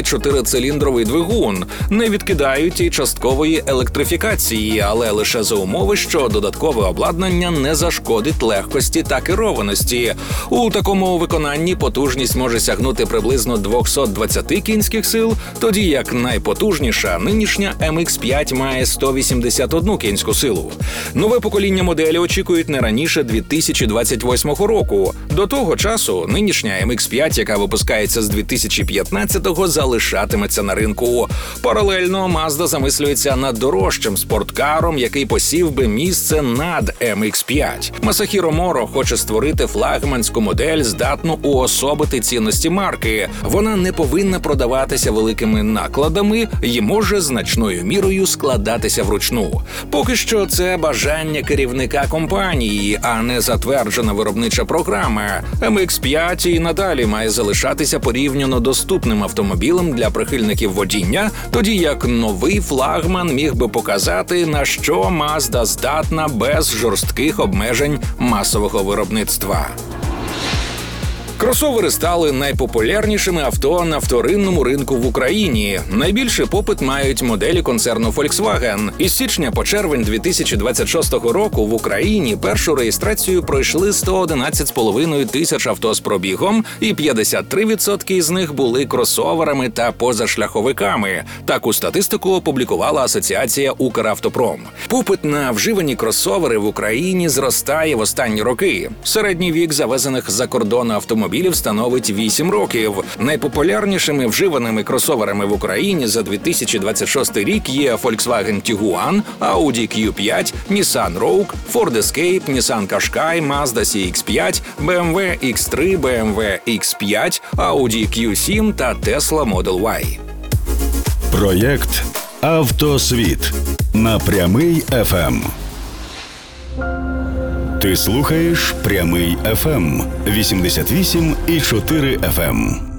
4-циліндровий двигун, не відкидають і часткової електрифікації, але лише за умови, що додаткове обладнання не зашкодить легкості та керованості. У такому виконанні потужність може сягнути приблизно 220 кінських сил, тоді як найпотужніша нинішня MX-5 має 181 кінську силу. Нове покоління моделі очікують не раніше 2028 року. До того часу нинішня MX-5, яка випускається з 2015-го, залишатиметься на ринку. Паралельно Mazda замислюється над дорожчим спорткаром, який посів би місце над MX-5. Масахіро Моро хоче створити флагманську модель, здатну уособити цінності марки. Вона не повинна продаватися великими накладами і може значною мірою складатися вручну. Поки що це бажання керівника компанії, а не затверджена виробнича програма. MX-5 і надалі має залишатися порівняно доступним автомобілем для прихильників водіння, тоді як новий флагман міг би показати, на що Mazda здатна без жорстких обмежень масового виробництва. Кросовери стали найпопулярнішими авто на вторинному ринку в Україні. Найбільший попит мають моделі концерну Volkswagen. Із січня по червень 2026 року в Україні першу реєстрацію пройшли 111,5 тисяч авто з пробігом, і 53% з них були кросоверами та позашляховиками. Таку статистику опублікувала Асоціація «Укравтопром». Попит на вживані кросовери в Україні зростає в останні роки. Середній вік завезених за кордону автомобілів становить 8 років. Найпопулярнішими вживаними кросоверами в Україні за 2026 рік є Volkswagen Tiguan, Audi Q5, Nissan Rogue, Ford Escape, Nissan Qashqai, Mazda CX-5, BMW X3, BMW X5, Audi Q7 та Tesla Model Y. Проєкт «Автосвіт» на Прямий ФМ. Ти слухаєш Прямий ФМ 88,4 FM.